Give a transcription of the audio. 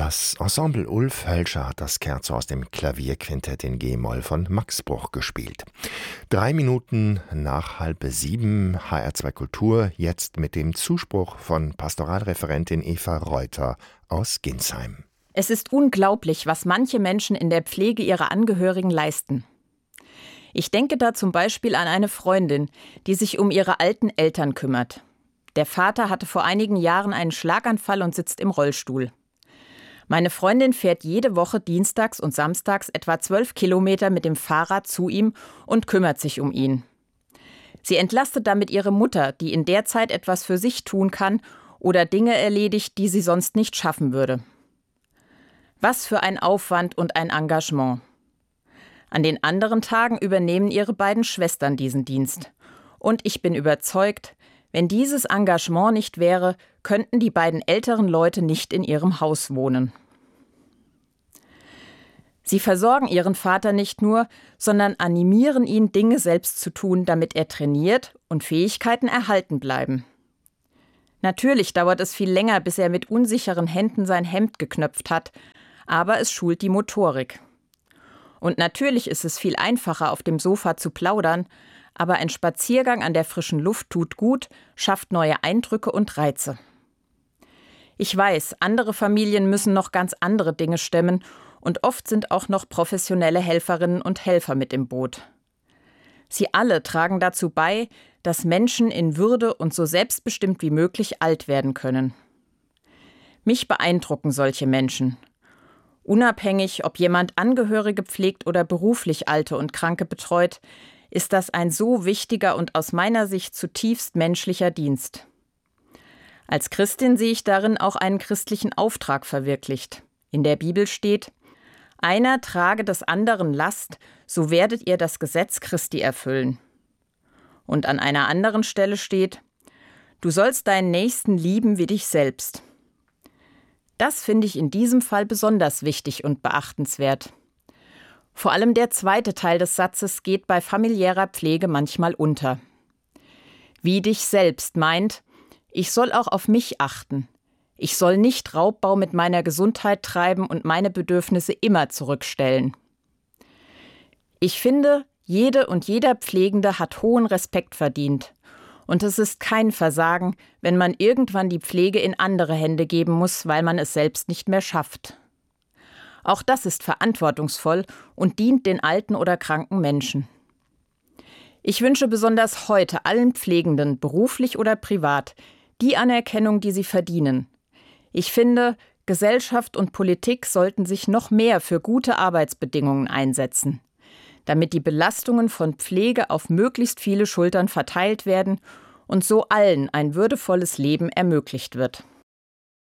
Das Ensemble Ulf Hölscher hat das Scherzo aus dem Klavierquintett in G-Moll von Max Bruch gespielt. 3 Minuten nach 6:30, HR2 Kultur, jetzt mit dem Zuspruch von Pastoralreferentin Eva Reuter aus Ginsheim. Es ist unglaublich, was manche Menschen in der Pflege ihrer Angehörigen leisten. Ich denke da zum Beispiel an eine Freundin, die sich um ihre alten Eltern kümmert. Der Vater hatte vor einigen Jahren einen Schlaganfall und sitzt im Rollstuhl. Meine Freundin fährt jede Woche dienstags und samstags etwa 12 Kilometer mit dem Fahrrad zu ihm und kümmert sich um ihn. Sie entlastet damit ihre Mutter, die in der Zeit etwas für sich tun kann oder Dinge erledigt, die sie sonst nicht schaffen würde. Was für ein Aufwand und ein Engagement. An den anderen Tagen übernehmen ihre beiden Schwestern diesen Dienst. Und ich bin überzeugt, wenn dieses Engagement nicht wäre, könnten die beiden älteren Leute nicht in ihrem Haus wohnen. Sie versorgen ihren Vater nicht nur, sondern animieren ihn, Dinge selbst zu tun, damit er trainiert und Fähigkeiten erhalten bleiben. Natürlich dauert es viel länger, bis er mit unsicheren Händen sein Hemd geknöpft hat, aber es schult die Motorik. Und natürlich ist es viel einfacher, auf dem Sofa zu plaudern, aber ein Spaziergang an der frischen Luft tut gut, schafft neue Eindrücke und Reize. Ich weiß, andere Familien müssen noch ganz andere Dinge stemmen und oft sind auch noch professionelle Helferinnen und Helfer mit im Boot. Sie alle tragen dazu bei, dass Menschen in Würde und so selbstbestimmt wie möglich alt werden können. Mich beeindrucken solche Menschen. Unabhängig, ob jemand Angehörige pflegt oder beruflich Alte und Kranke betreut, ist das ein so wichtiger und aus meiner Sicht zutiefst menschlicher Dienst. Als Christin sehe ich darin auch einen christlichen Auftrag verwirklicht. In der Bibel steht: Einer trage des anderen Last, so werdet ihr das Gesetz Christi erfüllen. Und an einer anderen Stelle steht: Du sollst deinen Nächsten lieben wie dich selbst. Das finde ich in diesem Fall besonders wichtig und beachtenswert. Vor allem der zweite Teil des Satzes geht bei familiärer Pflege manchmal unter. Wie dich selbst meint, ich soll auch auf mich achten. Ich soll nicht Raubbau mit meiner Gesundheit treiben und meine Bedürfnisse immer zurückstellen. Ich finde, jede und jeder Pflegende hat hohen Respekt verdient. Und es ist kein Versagen, wenn man irgendwann die Pflege in andere Hände geben muss, weil man es selbst nicht mehr schafft. Auch das ist verantwortungsvoll und dient den alten oder kranken Menschen. Ich wünsche besonders heute allen Pflegenden, beruflich oder privat, die Anerkennung, die sie verdienen. Ich finde, Gesellschaft und Politik sollten sich noch mehr für gute Arbeitsbedingungen einsetzen, damit die Belastungen von Pflege auf möglichst viele Schultern verteilt werden und so allen ein würdevolles Leben ermöglicht wird.